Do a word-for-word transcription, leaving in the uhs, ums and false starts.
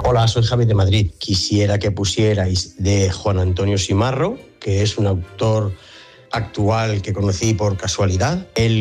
Hola, soy Javi de Madrid. Quisiera que pusierais de Juan Antonio Simarro, que es un autor actual que conocí por casualidad. Él